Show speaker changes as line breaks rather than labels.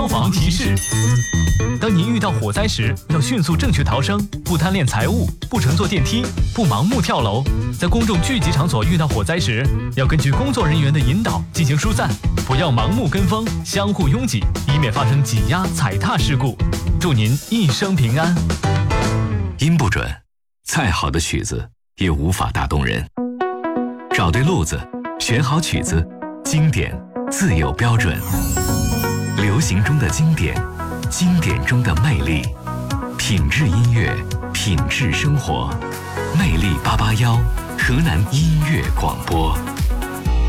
消防提示：当您遇到火灾时，要迅速正确逃生，不贪恋财物，不乘坐电梯，不盲目跳楼。在公众聚集场所遇到火灾时，要根据工作人员的引导进行疏散，不要盲目跟风，相互拥挤，以免发生挤压、踩踏事故。祝您一生平安。
音不准，再好的曲子也无法打动人。找对路子，选好曲子，经典自有标准。流行中的经典，经典中的魅力，品质音乐，品质生活。魅力881，河南音乐广播。